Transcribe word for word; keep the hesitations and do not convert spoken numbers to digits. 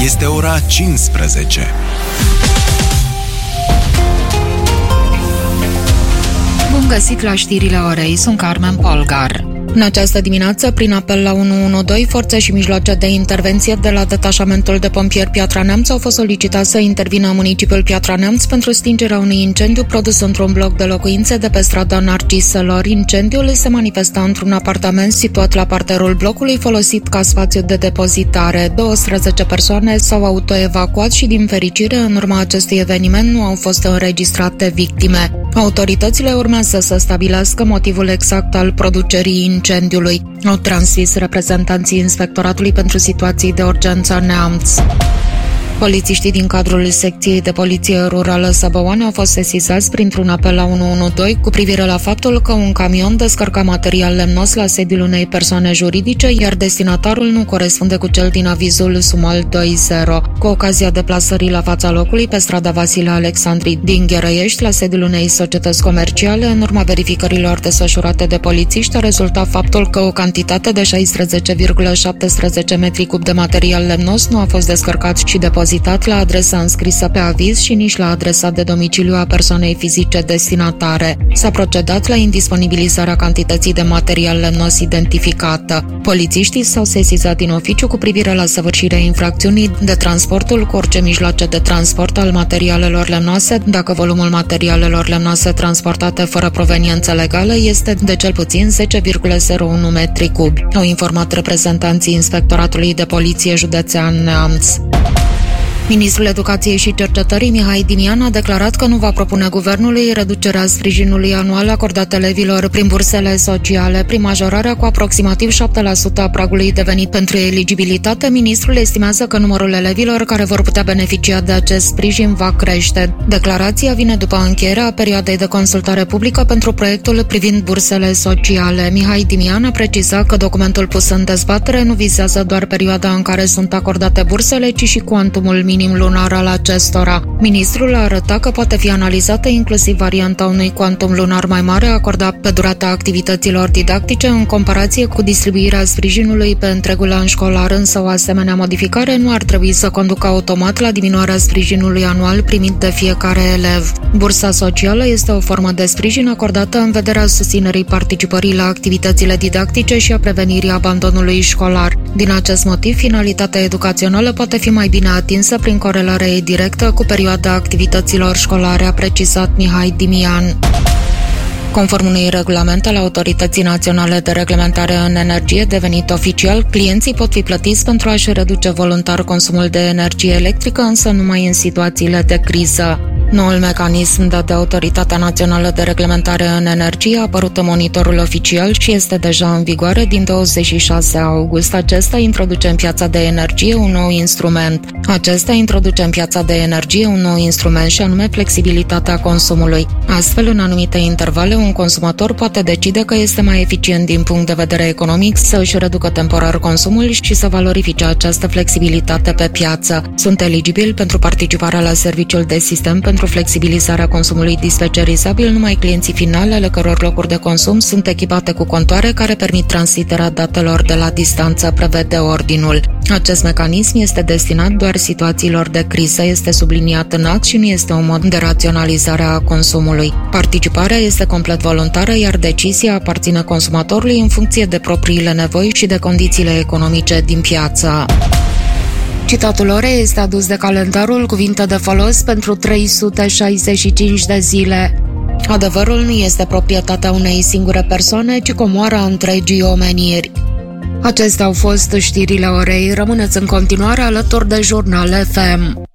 Este ora cincisprezece. Bun găsit la știrile orei, sunt Carmen Polgar. În această dimineață, prin apel la unu unu doi, forțe și mijloace de intervenție de la detașamentul de pompieri Piatra Neamț au fost solicitați să intervină în municipiul Piatra Neamț pentru stingerea unui incendiu produs într-un bloc de locuințe de pe strada Narciselor. Incendiul se manifesta într-un apartament situat la parterul blocului folosit ca spațiu de depozitare. douăsprezece persoane s-au autoevacuat și, din fericire, în urma acestui eveniment nu au fost înregistrate victime. Autoritățile urmează să stabilească motivul exact al producerii incendiului, au transmis reprezentanții Inspectoratului pentru Situații de Urgență Neamț. Polițiștii din cadrul secției de poliție rurală Săbăoane au fost sesizați printr-un apel la unu unu doi cu privire la faptul că un camion descărca material lemnos la sediul unei persoane juridice, iar destinatarul nu corespunde cu cel din avizul Sumal doi zero. Cu ocazia deplasării la fața locului pe strada Vasile Alexandri din Gherăiești, la sediul unei societăți comerciale, în urma verificărilor desfășurate de polițiști, a rezultat faptul că o cantitate de șaisprezece virgulă șaptesprezece metri cub de material lemnos nu a fost descărcat și depozitat la adresa înscrisă pe aviz și nici la adresa de domiciliu a persoanei fizice destinatare. S-a procedat la indisponibilizarea cantității de material lemnos identificată. Polițiștii s-au sesizat din oficiu cu privire la săvârșirea infracțiunii de transportul cu orice mijloace de transport al materialelor lemnoase, dacă volumul materialelor lemnoase transportate fără proveniență legală este de cel puțin zece virgulă zero unu metri cubi, au informat reprezentanții Inspectoratului de Poliție Județean Neamț. Ministrul Educației și Cercetării Mihai Dimian a declarat că nu va propune guvernului reducerea sprijinului anual acordat elevilor prin bursele sociale. Prin majorarea cu aproximativ șapte la sută a pragului de venit pentru eligibilitate, ministrul estimează că numărul elevilor care vor putea beneficia de acest sprijin va crește. Declarația vine după încheierea perioadei de consultare publică pentru proiectul privind bursele sociale. Mihai Dimian a precizat că documentul pus în dezbatere nu vizează doar perioada în care sunt acordate bursele, ci și cuantumul minim lunar al acestora. Ministrul a arătat că poate fi analizată inclusiv varianta unui cuantum lunar mai mare acordat pe durata activităților didactice în comparație cu distribuirea sprijinului pe întregul an școlar, însă o asemenea modificare nu ar trebui să conducă automat la diminuarea sprijinului anual primit de fiecare elev. Bursa socială este o formă de sprijin acordată în vederea susținerii participării la activitățile didactice și a prevenirii abandonului școlar. Din acest motiv, finalitatea educațională poate fi mai bine atinsă prin corelare directă cu perioada activităților școlare, a precizat Mihai Dimian. Conform unui regulament al Autorității Naționale de Reglementare în Energie devenit oficial, clienții pot fi plătiți pentru a-și reduce voluntar consumul de energie electrică, însă numai în situațiile de criză. Noul mecanism dat de Autoritatea Națională de Reglementare în Energie a apărut în monitorul oficial și este deja în vigoare din douăzeci și șase august. Acesta introduce în piața de energie un nou instrument. Acesta introduce în piața de energie un nou instrument și anume flexibilitatea consumului. Astfel, în anumite intervale, un consumator poate decide că este mai eficient din punct de vedere economic să își reducă temporar consumul și să valorifice această flexibilitate pe piață. Sunt eligibili pentru participarea la serviciul de sistem pentru flexibilizarea consumului dispecerizabil numai clienții finali ale căror locuri de consum sunt echipate cu contoare care permit transmiterea datelor de la distanță, prevede ordinul. Acest mecanism este destinat doar situațiilor de criză, este subliniat în act și nu este un mod de raționalizare a consumului. Participarea este complet voluntară, iar decizia aparține consumatorului în funcție de propriile nevoi și de condițiile economice din piață. Citatul orei este adus de calendarul Cuvinte de folos pentru trei sute șaizeci și cinci de zile. Adevărul nu este proprietatea unei singure persoane, ci comoara întregii omeniri. Acestea au fost știrile orei. Rămâneți în continuare alături de Jurnal F M.